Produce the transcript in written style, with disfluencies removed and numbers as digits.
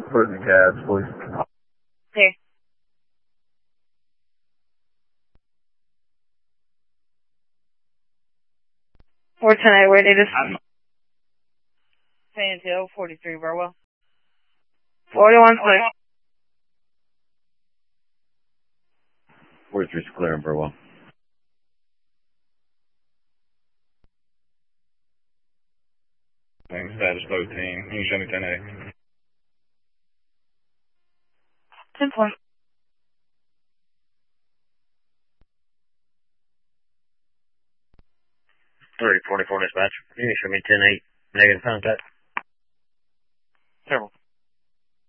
Put in the cabs, please. Okay. 410, where did this? San Antonio, 43 Burwell. 41, please. 43's clear in Burwell. Status boat team. You can show me 10A. 10 point. 3044 dispatch. You can show me 10-8. Negative contact.